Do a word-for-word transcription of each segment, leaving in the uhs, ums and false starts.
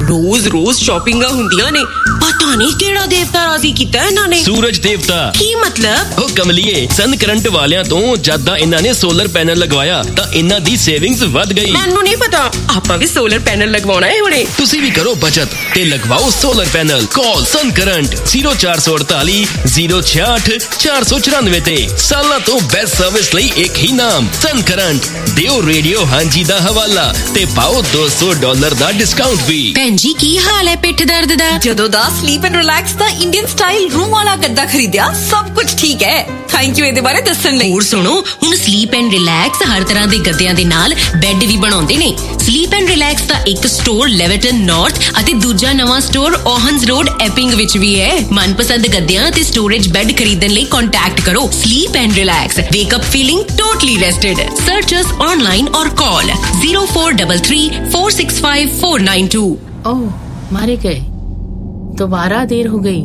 रोज रोज shopping हुंदियां ने, पता नहीं केड़ा देवता राजी कीता इन्हां ने। सूरज देवता। की मतलब? ओ कमलिए, सन करंट वालियां तो जद इन्हां ने सोलर पैनल लगवाया तां इन्हां दी सेविंग्स वध गई। मैनू नहीं पता, आपां भी सोलर पैनल लगवाना है हुणे। तुसी भी करो बचत ते लगवाओ सोलर पैनल। कॉल सन करंट जीरो चार सौ अड़ताली जीरो छियाठ चार सौ चौरानवे ते। सालां तो बेस्ट सर्विस लई एक ही नाम, सन करंट। दिओ रेडियो हांजी दा हवाला ते पाओ दो सौ डॉलर दा डिस्काउंट भी। भैन जी की हाल है पिठ दर्द दा? जदों दा स्लीप एंड रिलैक्स दा इंडियन स्टाइल रूम वाला गद्दा खरीदिया सब कुछ ठीक है। थैंक यू ਇਹਦੇ ਬਾਰੇ ਦੱਸਣ ਲਈ। ਹੋਰ ਸੁਣੋ, ਹੁਣ ਸਲੀਪ ਐਂਡ ਰਿਲੈਕਸ ਹਰ ਤਰ੍ਹਾਂ ਦੇ ਗੱਦਿਆਂ ਦੇ ਨਾਲ ਬੈੱਡ ਵੀ ਬਣਾਉਂਦੇ ਨੇ। ਸਲੀਪ ਐਂਡ ਰਿਲੈਕਸ ਦਾ ਇੱਕ ਸਟੋਰ ਲੈਵਰਟਨ ਨਾਰਥ ਅਤੇ ਦੂਜਾ ਨਵਾਂ ਸਟੋਰ ਓਹਨਸ ਰੋਡ ਐਪਿੰਗ ਵਿੱਚ ਵੀ ਹੈ। ਮਨਪਸੰਦ ਗੱਦਿਆਂ ਤੇ ਸਟੋਰੇਜ ਬੈੱਡ ਖਰੀਦਣ ਲਈ ਕੰਟੈਕਟ ਕਰੋ sleep and relax. ਵੇਕ up feeling totally ਰੈਸਟਡ। Search us online or call zero four three three four six five four nine two। ओह, मारे गए। दोबारा देर हो गई।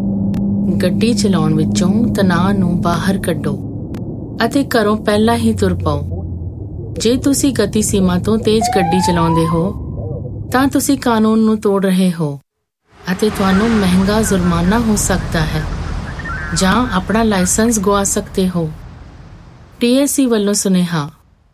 ਗੱਡੀ ਚਲਾਉਣ ਵਿੱਚੋਂ ਤਣਾਅ ਨੂੰ ਬਾਹਰ ਕੱਢੋ ਅਤੇ ਘਰੋਂ ਪਹਿਲਾਂ ਹੀ ਤੁਰ ਪਾਓ। ਜੇ ਤੁਸੀਂ ਗਤੀ ਸੀਮਾ ਤੋਂ ਤੇਜ਼ ਗੱਡੀ ਚਲਾਉਂਦੇ ਹੋ ਤਾਂ ਤੁਸੀਂ ਕਾਨੂੰਨ ਨੂੰ ਤੋੜ ਰਹੇ ਹੋ ਅਤੇ ਤੁਹਾਨੂੰ ਮਹਿੰਗਾ ਜੁਰਮਾਨਾ ਹੋ ਸਕਦਾ ਹੈ ਜਾਂ ਆਪਣਾ ਲਾਇਸੈਂਸ ਗਵਾ ਸਕਦੇ ਹੋ। ਟੀਐਸਸੀ ਵੱਲੋਂ ਸੁਨੇਹਾ,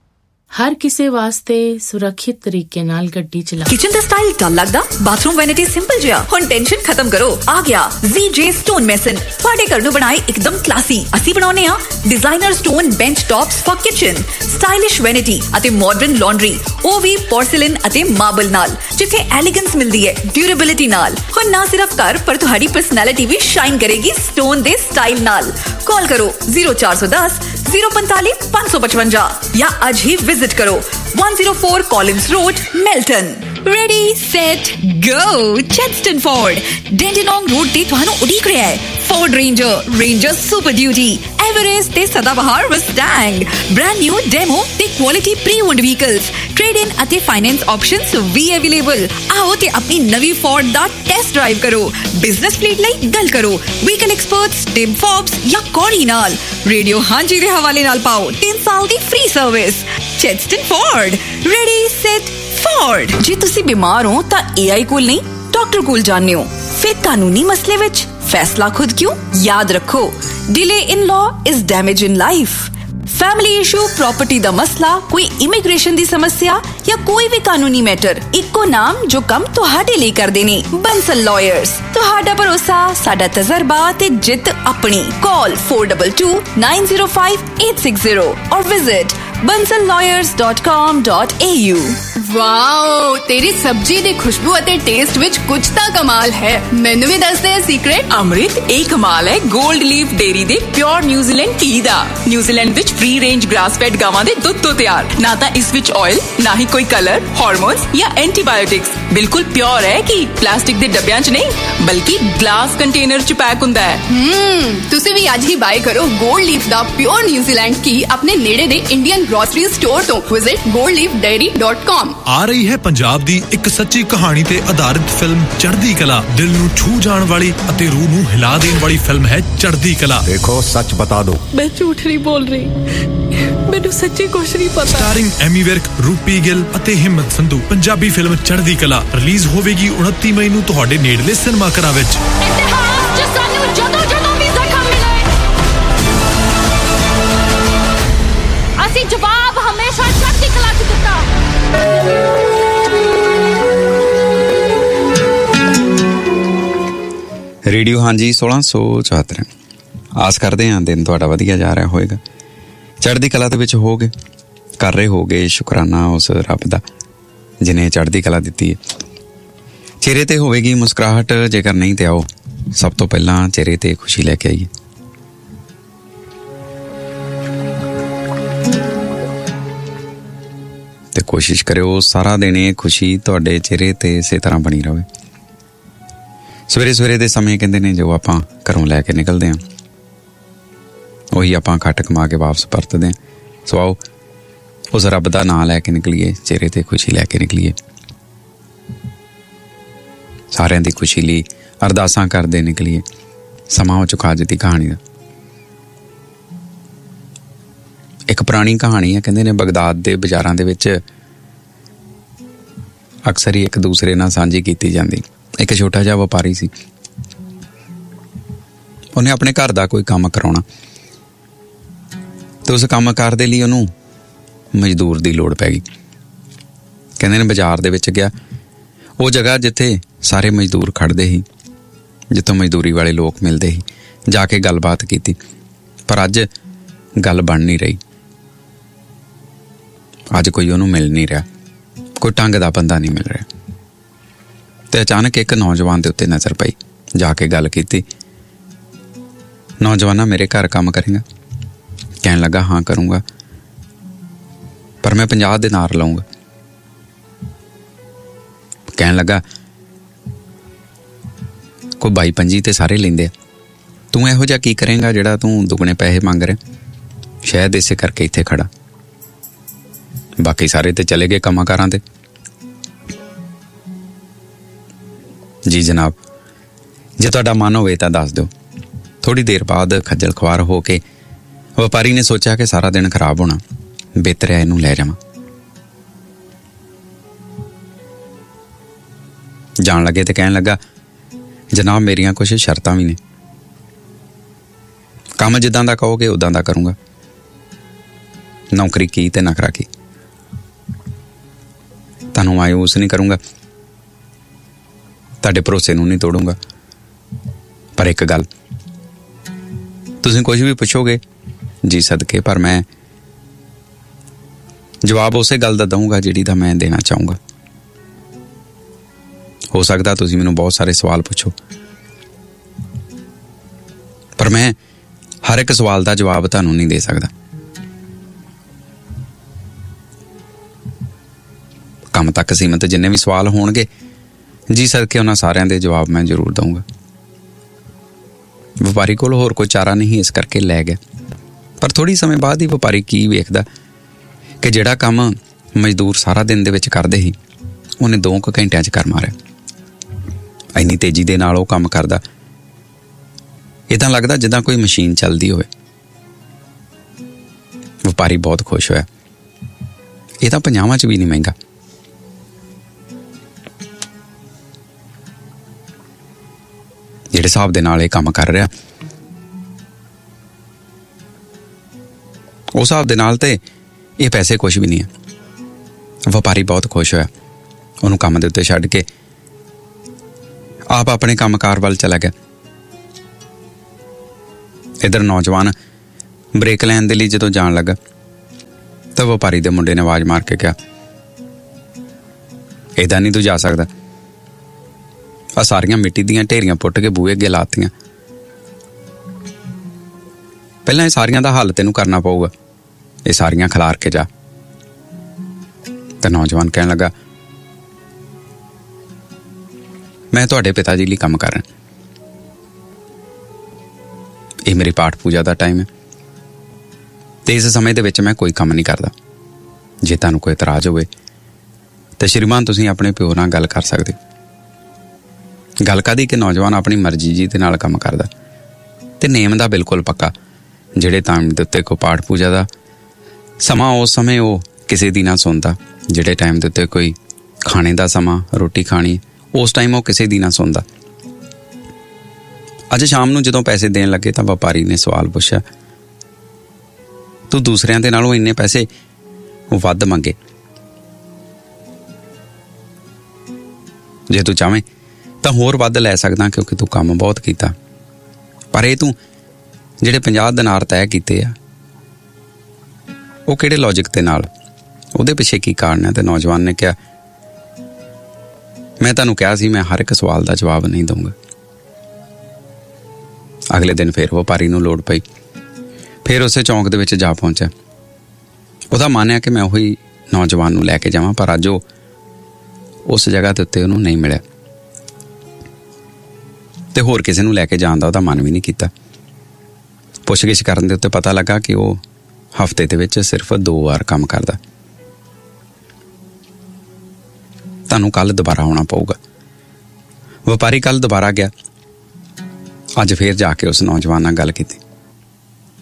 हर किसी वास्ते सुरक्षित तरीके नाल गड्डी चला। किचन दा स्टाइल डल लगदा, बाथरूम वैनिटी सिंपल जिहा। हुण टेंशन खत्म करो, आ गया ज़ीजे स्टोन मेसन। तुहाडे घर नूं बनाए एकदम क्लासी। ਅਸੀਂ ਬਣਾਉਨੇ ਆ designer stone bench tops for kitchen, stylish vanity ਅਤੇ मॉडर्न लॉन्ड्री, ਉਹ ਵੀ पोर्सिलेन ਅਤੇ मार्बल ਨਾਲ, ਜਿੱਥੇ एलिगेंस मिलदी है ड्यूरेबिलिटी नाल। ਹੁਣ ना सिर्फ घर पर ਤੁਹਾਡੀ पर्सनैलिटी भी शाइन करेगी स्टोन दे स्टाइल नाल। कॉल करो जीरो चार सौ दस जीरो पैंतालीस पाँच सौ पचवंजा या आज ही विजिट करो one oh four Collins Road, Melton। Ready, set, go! Chadstone Ford, Dandenong Road ਤੇ ਤੁਹਾਨੂੰ ਉਡੀਕ ਰਿਹਾ ਹੈ। Ford Ranger, Ranger Super Duty, Everest ਤੇ ਸਦਾਬਹਾਰ Mustang, brand new demo ਤੇ quality pre-owned vehicles, trade-in ਅਤੇ finance options ਵੀ available। ਆਓ ਤੇ ਆਪਣੀ ਨਵੀਂ Ford ਦਾ ਟੈਸਟ ਡਰਾਈਵ ਕਰੋ। ਬਿਜ਼ਨਸ ਫਲੀਟ ਲਈ ਗੱਲ ਕਰੋ ਵਹੀਕਲ ਐਕਸਪਰਟਸ ਟਿਮ ਫੋਬਸ ਜਾਂ ਕੋਰੀ ਨਾਲ। ਰੇਡੀਓ ਹਾਂਜੀ ਦੇ ਹਵਾਲੇ ਨਾਲ ਪਾਓ ਤਿੰਨ ਸਾਲ ਦੀ free service. ਚੈਡਸਟਨ Ford, ready set Ford. ਜੇ ਤੁਸੀਂ ਬਿਮਾਰ ਹੋ ਤਾਂ ਏਆਈ ਕੋਲ ਨਹੀਂ ਡਾਕਟਰ ਕੋਲ ਜਾਂਦੇ ਹੋ। ਫਿਰ ਕਾਨੂੰਨੀ ਮਸਲੇ ਵਿੱਚ ਫੈਸਲਾ ਖੁਦ ਕਿਉਂ? ਯਾਦ ਰੱਖੋ, delay in law is damage in life. Family issue, property दा मसला, कोई इमिग्रेशन दी समस्या या कोई भी कानूनी मैटर, इक्को नाम जो कम तुहाडे लिए करदे ने, बंसल लॉयर्स। तुहाडा भरोसा, साडा तजर्बा ते जित अपनी। Call four two two nine zero five eight six zero और visit bansal lawyers dot com dot a u। Wow, ਤੇਰੀ ਸਬਜ਼ੀ ਦੀ ਖੁਸ਼ਬੂ ਅਤੇ ਟੇਸਟ ਵਿੱਚ ਕੁਝ ਤਾਂ ਕਮਾਲ ਹੈ। ਮੈਨੂੰ ਵੀ ਦੱਸ ਦੇ ਸੀਕ੍ਰੇਟ। ਅੰਮ੍ਰਿਤ, ਇਹ ਕਮਾਲ ਹੈ 골ਡ ਲੀਫ ਡੇਰੀ ਦੇ ਪਿਓਰ ਨਿਊਜ਼ੀਲੈਂਡ ਘੀ ਦਾ। ਨਿਊਜ਼ੀਲੈਂਡ ਵਿੱਚ ਫ੍ਰੀ ਰੇਂਜ ਗ੍ਰਾਸ ਫੈਡ ਗਾਵਾਂ ਦੇ ਦੁੱਧ ਤੋਂ ਤਿਆਰ। ਨਾ ਤਾਂ ਇਸ ਵਿੱਚ ਆਇਲ, ਨਾ ਹੀ ਕੋਈ ਕਲਰ, ਹਾਰਮੋਨਸ ਜਾਂ ਐਂਟੀਬਾਇਓਟਿਕਸ। ਬਿਲਕੁਲ ਪਿਓਰ ਹੈ ਕਿ ਪਲਾਸਟਿਕ ਦੇ ਡੱਬਿਆਂ 'ਚ ਨਹੀਂ ਬਲਕਿ ਗਲਾਸ ਕੰਟੇਨਰ 'ਚ ਪੈਕ ਹੁੰਦਾ ਹੈ। ਹਮ ਤੁਸੀਂ ਵੀ ਅੱਜ ਹੀ ਬਾਏ ਕਰੋ 골ਡ ਲੀਫ ਦਾ ਪਿਓਰ ਨਿਊਜ਼ੀਲੈਂਡ ਘੀ ਆਪਣੇ ਨੇੜੇ ਦੇ ਇੰਡੀਅਨ ਗ੍ਰੋਸਰੀ ਸਟੋਰ ਤੋਂ। Visit gold leaf dairy dot com। ਆ ਰਹੀ ਹੈ ਪੰਜਾਬ ਦੀ ਇੱਕ ਸੱਚੀ ਕਹਾਣੀ ਤੇ ਆਧਾਰਿਤ ਫਿਲਮ ਚੜ੍ਹਦੀ ਕਲਾ। ਦਿਲ ਨੂੰ ਛੂ ਜਾਣ ਵਾਲੀ ਅਤੇ ਰੂਹ ਨੂੰ ਹਿਲਾ ਦੇਣ ਵਾਲੀ ਫਿਲਮ ਹੈ ਚੜ੍ਹਦੀ ਕਲਾ। ਦੇਖੋ, ਸੱਚ ਬਤਾ ਦੋ। मैं झूठ नहीं बोल रही, ਮੈਨੂੰ ਸੱਚੀ ਕੁਛ ਨਹੀਂ ਪਤਾ। ਸਟਾਰਿੰਗ ਐਮੀ ਵਿਰਕ, ਰੂਪੀ ਗਿੱਲ ਅਤੇ ਹਿੰਮਤ ਸੰਧੂ। ਪੰਜਾਬੀ ਫਿਲਮ ਚੜ੍ਹਦੀ ਕਲਾ ਰਿਲੀਜ਼ ਹੋਵੇਗੀ ਉਨੱਤੀ ਮਈ ਨੂੰ ਤੁਹਾਡੇ ਨੇੜਲੇ ਸਿਨੇਮਾ ਘਰਾਂ ਵਿੱਚ। ਇਤਿਹਾਸ 'ਚ ਸਾਨੂੰ ਜਦੋਂ ਜਦੋਂ ਵੀ ਜ਼ਖਮ ਮਿਲੇ, ਅਸੀਂ ਜਵਾਬ ਹਮੇਸ਼ਾ ਚੜ੍ਹਦੀ ਕਲਾ 'ਚ ਦਿੱਤਾ। ਰੇਡੀਓ ਹਾਂਜੀ ਸੋਲਾਂ ਸੌ ਚੁਹੱਤਰ। ਆਸ ਕਰਦੇ ਹਾਂ ਦਿਨ ਤੁਹਾਡਾ ਵਧੀਆ ਜਾ ਰਿਹਾ ਹੋਏਗਾ, ਚੜ੍ਹਦੀ ਕਲਾ ਦੇ ਵਿੱਚ ਹੋਗੇ, ਕਰ ਰਹੇ ਹੋਗੇ ਸ਼ੁਕਰਾਨਾ ਉਸ ਰੱਬ ਦਾ ਜਿਹਨੇ ਚੜ੍ਹਦੀ ਕਲਾ ਦਿੱਤੀ ਹੈ। ਚਿਹਰੇ ਤੇ ਹੋਵੇਗੀ ਮੁਸਕਰਾਹਟ, ਜੇਕਰ ਨਹੀਂ ਤੇ ਆਓ ਸਭ ਤੋਂ ਪਹਿਲਾਂ ਚਿਹਰੇ ਤੇ ਖੁਸ਼ੀ ਲੈ ਕੇ ਆਈਏ। ਤੇ ਕੋਸ਼ਿਸ਼ ਕਰਿਓ ਸਾਰਾ ਦਿਨ ਇਹ ਖੁਸ਼ੀ ਤੁਹਾਡੇ ਚਿਹਰੇ ਤੇ ਇਸੇ ਤਰ੍ਹਾਂ ਬਣੀ ਰਹੇ। ਸਵੇਰੇ ਸਵੇਰੇ ਦੇ ਸਮੇਂ ਕਹਿੰਦੇ ਨੇ ਜੋ ਆਪਾਂ ਘਰੋਂ ਲੈ ਕੇ ਨਿਕਲਦੇ ਹਾਂ ਉਹੀ ਆਪਾਂ ਖੱਟ ਕਮਾ ਕੇ ਵਾਪਸ ਪਰਤਦੇ ਹਾਂ। ਸੋ ਆਓ ਉਸ ਰੱਬ ਦਾ ਨਾਂ ਲੈ ਕੇ ਨਿਕਲੀਏ, ਚਿਹਰੇ ਤੇ ਖੁਸ਼ੀ ਲੈ ਕੇ ਨਿਕਲੀਏ। ਸਾਰਿਆਂ ਦੀ ਖੁਸ਼ੀ ਲਈ ਅਰਦਾਸਾਂ ਕਰਦੇ ਨਿਕਲੀਏ। ਸਮਾਂ ਹੋ ਚੁੱਕਾ ਅੱਜ ਦੀ ਕਹਾਣੀ ਦਾ। ਇੱਕ ਪੁਰਾਣੀ ਕਹਾਣੀ ਹੈ, ਕਹਿੰਦੇ ਨੇ ਬਗਦਾਦ ਦੇ ਬਾਜ਼ਾਰਾਂ ਦੇ ਵਿੱਚ ਅਕਸਰ ਹੀ ਇੱਕ ਦੂਸਰੇ ਨਾਲ ਸਾਂਝੀ ਕੀਤੀ ਜਾਂਦੀ। ਇੱਕ ਛੋਟਾ ਜਿਹਾ ਵਪਾਰੀ ਸੀ, ਉਹਨੇ ਆਪਣੇ ਘਰ ਦਾ ਕੋਈ ਕੰਮ ਕਰਾਉਣਾ ਤੇ ਉਸ ਕੰਮ ਕਾਰ ਦੇ ਲਈ ਉਹਨੂੰ ਮਜ਼ਦੂਰ ਦੀ ਲੋੜ ਪੈ ਗਈ। ਕਹਿੰਦੇ ਨੇ ਬਾਜ਼ਾਰ ਦੇ ਵਿੱਚ ਗਿਆ, ਉਹ ਜਗ੍ਹਾ ਜਿੱਥੇ ਸਾਰੇ ਮਜ਼ਦੂਰ ਖੜਦੇ ਸੀ, ਜਿੱਥੋਂ ਮਜ਼ਦੂਰੀ ਵਾਲੇ ਲੋਕ ਮਿਲਦੇ ਸੀ, ਜਾ ਕੇ ਗੱਲਬਾਤ ਕੀਤੀ। ਪਰ ਅੱਜ ਗੱਲ ਬਣ ਨਹੀਂ ਰਹੀ। ਅੱਜ ਕੋਈ ਉਹਨੂੰ ਮਿਲ ਨਹੀਂ ਰਿਹਾ, ਕੋਈ ਢੰਗ ਦਾ ਬੰਦਾ ਨਹੀਂ ਮਿਲ ਰਿਹਾ। ਤੇ ਅਚਾਨਕ ਇੱਕ ਨੌਜਵਾਨ ਦੇ ਉੱਤੇ ਨਜ਼ਰ ਪਈ। ਜਾ ਕੇ ਗੱਲ ਕੀਤੀ, ਨੌਜਵਾਨਾ ਮੇਰੇ ਘਰ ਕੰਮ ਕਰੇਗਾ? ਕਹਿਣ ਲੱਗਾ ਹਾਂ ਕਰੂੰਗਾ, ਪਰ ਮੈਂ ਪੰਜਾਹ ਦਿਨਾਰ ਲਊਂਗਾ। ਕਹਿਣ ਲੱਗਾ ਕੋਈ ਬਾਈ ਪੰਜੀ ਤੇ ਸਾਰੇ ਲੈਂਦੇ ਆ, ਤੂੰ ਇਹੋ ਜਿਹਾ ਕੀ ਕਰੇਂਗਾ ਜਿਹੜਾ ਤੂੰ ਦੁੱਗਣੇ ਪੈਸੇ ਮੰਗ ਰਿਹਾ? ਸ਼ਾਇਦ ਇਸੇ ਕਰਕੇ ਇੱਥੇ ਖੜਾ। ਬਾਕੀ ਸਾਰੇ ਤੇ ਚਲੇ ਗਏ ਕੰਮਾਂ ਕਾਰਾਂ ਤੇ। ਜੀ ਜਨਾਬ, ਜੇ ਤੁਹਾਡਾ ਮਨ ਹੋਵੇ ਤਾਂ ਦੱਸ ਦਿਓ। ਥੋੜੀ ਦੇਰ ਬਾਅਦ ਖੱਜਲ ਖੁਆਰ ਹੋ ਕੇ ਵਪਾਰੀ ਨੇ ਸੋਚਿਆ ਕਿ ਸਾਰਾ ਦਿਨ ਖਰਾਬ ਹੋਣਾ, ਬਿਹਤਰ ਹੈ ਇਹਨੂੰ ਲੈ ਜਾਵਾਂ। ਜਾਣ ਲੱਗੇ ਤੇ ਕਹਿਣ ਲੱਗਾ, ਜਨਾਬ ਮੇਰੀਆਂ ਕੁਛ ਸ਼ਰਤਾਂ ਵੀ ਨੇ, ਕੰਮ ਜਿੱਦਾਂ ਦਾ ਕਹੋਗੇ ਉਦਾਂ ਦਾ ਕਰੂੰਗਾ। ਨੌਕਰੀ ਕੀ ਤੇ ਨਖਰਾ ਕੀ, ਤੁਹਾਨੂੰ ਮਾਯੂਸ ਨਹੀਂ ਕਰੂੰਗਾ, ਤੁਹਾਡੇ ਭਰੋਸੇ ਨੂੰ ਨਹੀਂ ਤੋੜੂੰਗਾ। ਪਰ ਇੱਕ ਗੱਲ, ਤੁਸੀਂ ਕੁਝ ਵੀ ਪੁੱਛੋਗੇ ਜੀ ਸਦਕੇ, ਪਰ ਮੈਂ ਜਵਾਬ ਉਸੇ ਗੱਲ ਦਾ ਦਊਂਗਾ ਜਿਹੜੀ ਦਾ ਮੈਂ ਦੇਣਾ ਚਾਹੂੰਗਾ। ਹੋ ਸਕਦਾ ਤੁਸੀਂ ਮੈਨੂੰ ਬਹੁਤ ਸਾਰੇ ਸਵਾਲ ਪੁੱਛੋ, ਪਰ ਮੈਂ ਹਰ ਇੱਕ ਸਵਾਲ ਦਾ ਜਵਾਬ ਤੁਹਾਨੂੰ ਨਹੀਂ ਦੇ ਸਕਦਾ। ਕੰਮ ਤੱਕ ਸੀਮਤ ਜਿੰਨੇ ਵੀ ਸਵਾਲ ਹੋਣਗੇ ਜੀ ਸਦਕੇ ਉਹਨਾਂ ਸਾਰਿਆਂ ਦੇ ਜਵਾਬ ਮੈਂ ਜ਼ਰੂਰ ਦਊਂਗਾ। ਵਪਾਰੀ ਕੋਲ ਹੋਰ ਕੋਈ ਚਾਰਾ ਨਹੀਂ, ਇਸ ਕਰਕੇ ਲੈ ਗਿਆ। ਪਰ ਥੋੜੀ ਸਮੇਂ ਬਾਅਦ ਹੀ ਵਪਾਰੀ ਕੀ ਵੇਖਦਾ ਕਿ ਜਿਹੜਾ ਕੰਮ ਮਜ਼ਦੂਰ ਸਾਰਾ ਦਿਨ ਦੇ ਵਿੱਚ ਕਰਦੇ ਸੀ, ਉਹਨੇ ਦੋ ਕੁ ਘੰਟਿਆਂ 'ਚ ਕਰ ਮਾਰਿਆ। ਇੰਨੀ ਤੇਜ਼ੀ ਦੇ ਨਾਲ ਉਹ ਕੰਮ ਕਰਦਾ, ਏਦਾਂ ਲੱਗਦਾ ਜਿੱਦਾਂ ਕੋਈ ਮਸ਼ੀਨ ਚੱਲਦੀ ਹੋਵੇ। ਵਪਾਰੀ ਬਹੁਤ ਖੁਸ਼ ਹੋਇਆ। ਇਹ ਤਾਂ ਪੰਜਾਹਾਂ 'ਚ ਵੀ ਨਹੀਂ ਮਹਿੰਗਾ। ਜਿਹੜੇ ਹਿਸਾਬ ਦੇ ਨਾਲ ਇਹ ਕੰਮ ਕਰ ਰਿਹਾ, ਉਸ ਹਿਸਾਬ ਦੇ ਨਾਲ ਤੇ ਇਹ ਪੈਸੇ ਕੁਛ ਵੀ ਨਹੀਂ ਹੈ। ਵਪਾਰੀ ਬਹੁਤ ਖੁਸ਼ ਹੋਇਆ। ਉਹਨੂੰ ਕੰਮ ਦੇ ਉੱਤੇ ਛੱਡ ਕੇ ਆਪ ਆਪਣੇ ਕੰਮਕਾਰ ਵੱਲ ਚਲਾ ਗਿਆ। ਇੱਧਰ ਨੌਜਵਾਨ ਬ੍ਰੇਕ ਲੈਣ ਦੇ ਲਈ ਜਦੋਂ ਜਾਣ ਲੱਗਾ ਤਾਂ ਵਪਾਰੀ ਦੇ ਮੁੰਡੇ ਨੇ ਆਵਾਜ਼ ਮਾਰ ਕੇ ਕਿਹਾ, ਏਦਾਂ ਨਹੀਂ ਤੂੰ ਜਾ ਸਕਦਾ। ਆ ਸਾਰੀਆਂ ਮਿੱਟੀ ਦੀਆਂ ਢੇਰੀਆਂ ਪੁੱਟ ਕੇ ਬੂਹੇ ਅੱਗੇ ਲਾਤੀਆਂ। ਪਹਿਲਾਂ ਇਹ ਸਾਰੀਆਂ ਦਾ ਹੱਲ ਤੈਨੂੰ ਕਰਨਾ ਪਊਗਾ, ਇਹ ਸਾਰੀਆਂ ਖਿਲਾਰ ਕੇ ਜਾ। ਤਾਂ ਨੌਜਵਾਨ ਕਹਿਣ ਲੱਗਾ, ਮੈਂ ਤੁਹਾਡੇ ਪਿਤਾ ਜੀ ਲਈ ਕੰਮ ਕਰ ਰਿਹਾ, ਇਹ ਮੇਰੀ ਪਾਠ ਪੂਜਾ ਦਾ ਟਾਈਮ ਹੈ ਤੇ ਇਸ ਸਮੇਂ ਦੇ ਵਿੱਚ ਮੈਂ ਕੋਈ ਕੰਮ ਨਹੀਂ ਕਰਦਾ। ਜੇ ਤੁਹਾਨੂੰ ਕੋਈ ਇਤਰਾਜ਼ ਹੋਵੇ ਤਾਂ ਸ਼੍ਰੀਮਾਨ ਤੁਸੀਂ ਆਪਣੇ ਪਿਓ ਨਾਲ ਗੱਲ ਕਰ ਸਕਦੇ। ਗੱਲ ਕਾਹਦੀ ਕਿ ਨੌਜਵਾਨ ਆਪਣੀ ਮਰਜ਼ੀ ਜੀ ਦੇ ਨਾਲ ਕੰਮ ਕਰਦਾ ਤੇ ਨੇਮ ਦਾ ਬਿਲਕੁਲ ਪੱਕਾ। ਜਿਹੜੇ ਟਾਈਮ ਦੇ ਉੱਤੇ ਕੋਈ ਪਾਠ ਪੂਜਾ ਦਾ ਸਮਾਂ, ਉਸ ਸਮੇਂ ਉਹ ਕਿਸੇ ਦੀ ਨਾ ਸੁਣਦਾ। ਜਿਹੜੇ ਟਾਈਮ ਦੇ ਉੱਤੇ ਕੋਈ ਖਾਣੇ ਦਾ ਸਮਾਂ, ਰੋਟੀ ਖਾਣੀ, ਉਸ ਟਾਈਮ ਉਹ ਕਿਸੇ ਦੀ ਨਾ ਸੁਣਦਾ। ਅੱਜ ਸ਼ਾਮ ਨੂੰ ਜਦੋਂ ਪੈਸੇ ਦੇਣ ਲੱਗੇ ਤਾਂ ਵਪਾਰੀ ਨੇ ਸਵਾਲ ਪੁੱਛਿਆ, ਤੂੰ ਦੂਸਰਿਆਂ ਦੇ ਨਾਲੋਂ ਇੰਨੇ ਪੈਸੇ ਵੱਧ ਮੰਗੇ? ਜੇ ਤੂੰ ਚਾਵੇਂ ਤਾਂ ਹੋਰ ਵੱਧ ਲੈ ਸਕਦਾ, ਕਿਉਂਕਿ ਤੂੰ ਕੰਮ ਬਹੁਤ ਕੀਤਾ। ਪਰ ਇਹ ਤੂੰ ਜਿਹੜੇ ਪੰਜਾਹ ਦਿਨਾਰ ਤੈਅ ਕੀਤੇ ਆ, ਉਹ ਕਿਹੜੇ ਲੌਜਿਕ ਦੇ ਨਾਲ? ਉਹਦੇ ਪਿੱਛੇ ਕੀ ਕਾਰਨ ਹੈ? ਤੇ ਨੌਜਵਾਨ ਨੇ ਕਿਹਾ, ਮੈਂ ਤੁਹਾਨੂੰ ਕਿਹਾ ਸੀ ਮੈਂ ਹਰ ਇੱਕ ਸਵਾਲ ਦਾ ਜਵਾਬ ਨਹੀਂ ਦਊਂਗਾ। ਅਗਲੇ ਦਿਨ ਫਿਰ ਵਪਾਰੀ ਨੂੰ ਲੋੜ ਪਈ, ਫਿਰ ਉਸੇ ਚੌਂਕ ਦੇ ਵਿੱਚ ਜਾ ਪਹੁੰਚਿਆ। ਉਹਦਾ ਮਨ ਹੈ ਕਿ ਮੈਂ ਉਹੀ ਨੌਜਵਾਨ ਨੂੰ ਲੈ ਕੇ ਜਾਵਾਂ, ਪਰ ਅੱਜ ਉਹ ਉਸ ਜਗ੍ਹਾ ਦੇ ਉੱਤੇ ਉਹਨੂੰ ਨਹੀਂ ਮਿਲਿਆ ਤੇ ਹੋਰ ਕਿਸੇ ਨੂੰ ਲੈ ਕੇ ਜਾਣ ਦਾ ਉਹਦਾ ਮਨ ਵੀ ਨਹੀਂ ਕੀਤਾ। ਪੁੱਛਗਿੱਛ ਕਰਨ ਦੇ ਉੱਤੇ ਪਤਾ ਲੱਗਾ ਕਿ ਉਹ ਹਫ਼ਤੇ ਦੇ ਵਿੱਚ ਸਿਰਫ ਦੋ ਵਾਰ ਕੰਮ ਕਰਦਾ। ਤੁਹਾਨੂੰ ਕੱਲ ਦੁਬਾਰਾ ਆਉਣਾ ਪਊਗਾ। ਵਪਾਰੀ ਕੱਲ ਦੁਬਾਰਾ ਗਿਆ। ਅੱਜ ਫੇਰ ਜਾ ਕੇ ਉਸ ਨੌਜਵਾਨ ਨਾਲ ਗੱਲ ਕੀਤੀ।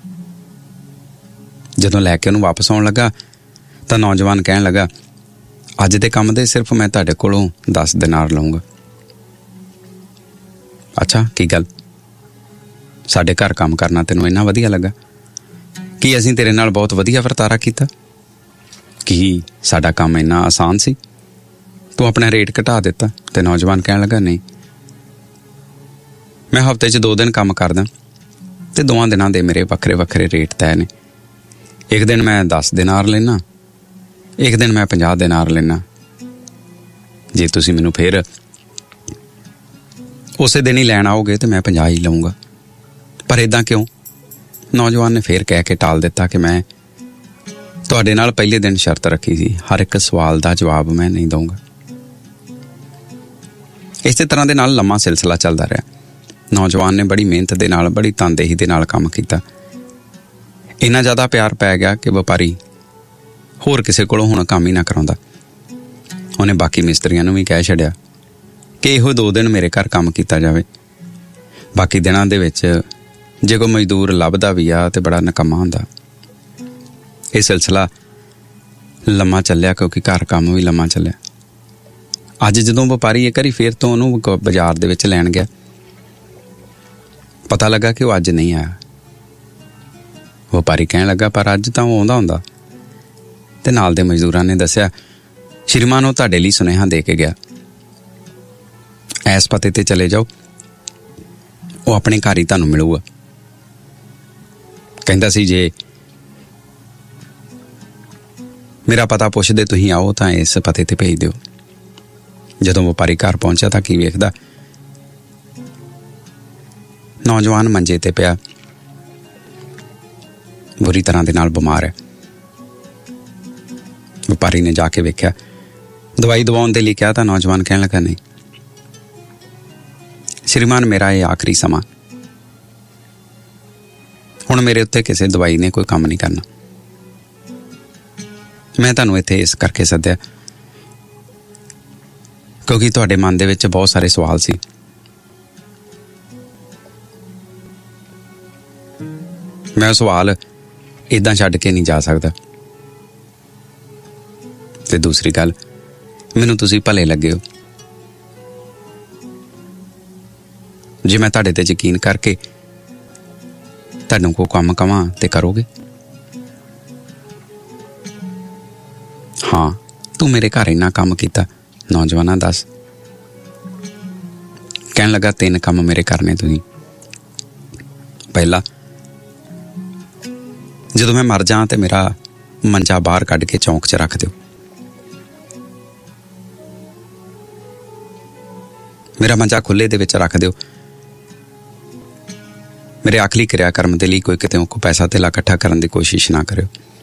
ਜਦੋਂ ਲੈ ਕੇ ਉਹਨੂੰ ਵਾਪਸ ਆਉਣ ਲੱਗਾ ਤਾਂ ਨੌਜਵਾਨ ਕਹਿਣ ਲੱਗਾ, ਅੱਜ ਦੇ ਕੰਮ ਦੇ ਸਿਰਫ ਮੈਂ ਤੁਹਾਡੇ ਕੋਲੋਂ ਦਸ ਦਿਨਾਰ ਲਵਾਂਗਾ। ਅੱਛਾ, ਕੀ ਗੱਲ? ਸਾਡੇ ਘਰ ਕੰਮ ਕਰਨਾ ਤੈਨੂੰ ਇੰਨਾ ਵਧੀਆ ਲੱਗਾ ਕਿ ਅਸੀਂ ਤੇਰੇ ਨਾਲ ਬਹੁਤ ਵਧੀਆ ਵਰਤਾਰਾ ਕੀਤਾ? ਕੀ ਸਾਡਾ ਕੰਮ ਇੰਨਾ ਆਸਾਨ ਸੀ? ਤੂੰ ਆਪਣਾ ਰੇਟ ਘਟਾ ਦਿੱਤਾ? ਤੇ ਨੌਜਵਾਨ ਕਹਿਣ ਲੱਗਾ, ਨਹੀਂ, ਮੈਂ ਹਫ਼ਤੇ 'ਚ ਦੋ ਦਿਨ ਕੰਮ ਕਰਦਾ ਤੇ ਦੋਵਾਂ ਦਿਨਾਂ ਦੇ ਮੇਰੇ ਵੱਖਰੇ ਵੱਖਰੇ ਰੇਟ ਤੈਅ ਨੇ। ਇੱਕ ਦਿਨ ਮੈਂ ਦਸ ਦਿਨਾਰ ਲੈਣਾ, ਇੱਕ ਦਿਨ ਮੈਂ ਪੰਜਾਹ ਦਿਨਾਰ ਲੈਣਾ। ਜੇ ਤੁਸੀਂ ਮੈਨੂੰ ਫਿਰ ਉਸੇ ਦਿਨ ਹੀ ਲੈਣ ਆਓਗੇ ਤੇ ਮੈਂ ਪੰਜਾਹ ਹੀ ਲਵਾਂਗਾ। ਪਰ ਏਦਾਂ ਕਿਉਂ? ਨੌਜਵਾਨ ਨੇ ਫੇਰ ਕਹਿ ਕੇ ਟਾਲ ਦਿੱਤਾ ਕਿ ਮੈਂ ਤੁਹਾਡੇ ਨਾਲ ਪਹਿਲੇ ਦਿਨ ਸ਼ਰਤ ਰੱਖੀ ਸੀ, ਹਰ ਇੱਕ ਸਵਾਲ ਦਾ ਜਵਾਬ ਮੈਂ ਨਹੀਂ ਦਊਂਗਾ। ਇਸੇ ਤਰ੍ਹਾਂ ਦੇ ਨਾਲ ਲੰਮਾ ਸਿਲਸਿਲਾ ਚੱਲਦਾ ਰਿਹਾ। ਨੌਜਵਾਨ ਨੇ ਬੜੀ ਮਿਹਨਤ ਦੇ ਨਾਲ, ਬੜੀ ਤਨਦੇਹੀ ਦੇ ਨਾਲ ਕੰਮ ਕੀਤਾ। ਇੰਨਾ ਜ਼ਿਆਦਾ ਪਿਆਰ ਪੈ ਗਿਆ ਕਿ ਵਪਾਰੀ ਹੋਰ ਕਿਸੇ ਕੋਲੋਂ ਹੁਣ ਕੰਮ ਹੀ ਨਾ ਕਰਾਉਂਦਾ। ਉਹਨੇ ਬਾਕੀ ਮਿਸਤਰੀਆਂ ਨੂੰ ਵੀ ਕਹਿ ਛੱਡਿਆ ਕਿ ਇਹੋ ਦੋ ਦਿਨ ਮੇਰੇ ਘਰ ਕੰਮ ਕੀਤਾ ਜਾਵੇ। ਬਾਕੀ ਦਿਨਾਂ ਦੇ ਵਿੱਚ ਜੇ ਕੋਈ ਮਜ਼ਦੂਰ ਲੱਭਦਾ ਵੀ ਆ ਤੇ ਬੜਾ ਨਿਕੰਮਾ ਹੁੰਦਾ। ਇਹ ਸਿਲਸਿਲਾ ਲੰਮਾ ਚੱਲਿਆ ਕਿਉਂਕਿ ਘਰ ਕੰਮ ਵੀ ਲੰਮਾ ਚੱਲਿਆ। ਅੱਜ ਜਦੋਂ ਵਪਾਰੀ ਇੱਕ ਵਾਰੀ ਫੇਰ ਤੋਂ ਉਹਨੂੰ ਬਾਜ਼ਾਰ ਦੇ ਵਿੱਚ ਲੈਣ ਗਿਆ, ਪਤਾ ਲੱਗਾ ਕਿ ਉਹ ਅੱਜ ਨਹੀਂ ਆਇਆ। ਵਪਾਰੀ ਕਹਿਣ ਲੱਗਾ, ਪਰ ਅੱਜ ਤਾਂ ਉਹ ਆਉਂਦਾ ਹੁੰਦਾ। ਤੇ ਨਾਲ ਦੇ ਮਜ਼ਦੂਰਾਂ ਨੇ ਦੱਸਿਆ, ਸ਼੍ਰੀਮਾਨ ਉਹ ਤੁਹਾਡੇ ਲਈ ਸੁਨੇਹਾ ਦੇ ਕੇ ਗਿਆ, ਇਸ ਪਤੇ ਤੇ ਚਲੇ ਜਾਓ, ਉਹ ਆਪਣੇ ਘਰ ਹੀ ਤੁਹਾਨੂੰ ਮਿਲੂਗਾ। ਕਹਿੰਦਾ ਸੀ ਜੇ ਮੇਰਾ ਪਤਾ ਪੁੱਛਦੇ ਤੁਸੀਂ ਆਓ ਤਾਂ ਇਸ ਪਤੇ ਤੇ ਭੇਜ ਦਿਓ। ਜਦੋਂ ਵਪਾਰੀ ਘਰ ਪਹੁੰਚਿਆ ਤਾਂ ਕੀ ਵੇਖਦਾ, ਨੌਜਵਾਨ ਮੰਜੇ ਤੇ ਪਿਆ, ਬੁਰੀ ਤਰ੍ਹਾਂ ਦੇ ਨਾਲ ਬਿਮਾਰ ਹੈ। ਵਪਾਰੀ ਨੇ ਜਾ ਕੇ ਵੇਖਿਆ, ਦਵਾਈ ਦਵਾਉਣ ਦੇ ਲਈ ਕਿਹਾ ਤਾਂ ਨੌਜਵਾਨ ਕਹਿਣ ਲੱਗਾ, ਨਹੀਂ ਸ਼੍ਰੀਮਾਨ, ਮੇਰਾ ਇਹ ਆਖਰੀ ਸਮਾਂ, ਹੁਣ ਮੇਰੇ ਉੱਤੇ ਕਿਸੇ ਦਵਾਈ ਨੇ ਕੋਈ ਕੰਮ ਨਹੀਂ ਕਰਨਾ। ਮੈਂ ਤੁਹਾਨੂੰ ਇੱਥੇ ਇਸ ਕਰਕੇ ਸੱਦਿਆ ਕਿਉਂਕਿ ਤੁਹਾਡੇ ਮਨ ਦੇ ਵਿੱਚ ਬਹੁਤ ਸਾਰੇ ਸਵਾਲ ਸੀ। ਮੈਂ ਉਹ ਸਵਾਲ ਏਦਾਂ ਛੱਡ ਕੇ ਨਹੀਂ ਜਾ ਸਕਦਾ। ਤੇ ਦੂਸਰੀ ਗੱਲ, ਮੈਨੂੰ ਤੁਸੀਂ ਭਲੇ ਲੱਗੇ ਹੋ। ਜੇ ਮੈਂ ਤੁਹਾਡੇ ਤੇ ਯਕੀਨ ਕਰਕੇ ਤੁਹਾਨੂੰ ਕੋਈ ਕੰਮ ਕਵਾਂ ਤੇ ਕਰੋਗੇ? ਹਾਂ, ਤੂੰ ਮੇਰੇ ਘਰ ਇੰਨਾ ਕੰਮ ਕੀਤਾ। ਨੌਜਵਾਨਾਂ ਦੱਸ। ਕਹਿਣ ਲੱਗਾ, ਤਿੰਨ ਕੰਮ ਮੇਰੇ ਕਰਨੇ ਤੁਸੀਂ। ਪਹਿਲਾ, ਜਦੋਂ ਮੈਂ ਮਰ ਜਾ ਤੇ ਮੇਰਾ ਮੰਜਾ ਬਾਹਰ ਕੱਢ ਕੇ ਚੌਂਕ 'ਚ ਰੱਖ ਦਿਓ। ਮੇਰਾ ਮੰਜਾ ਖੁੱਲੇ ਦੇ ਵਿੱਚ ਰੱਖ ਦਿਓ। ਮੇਰੇ ਆਖਰੀ ਕਿਰਿਆ ਕਰਮ ਦੇ ਲਈ ਕੋਈ ਕਿਤੇ ਕੋਈ ਪੈਸਾ ਧੇਲਾ ਇਕੱਠਾ ਕਰਨ ਦੀ ਕੋਸ਼ਿਸ਼ ਨਾ ਕਰਿਓ।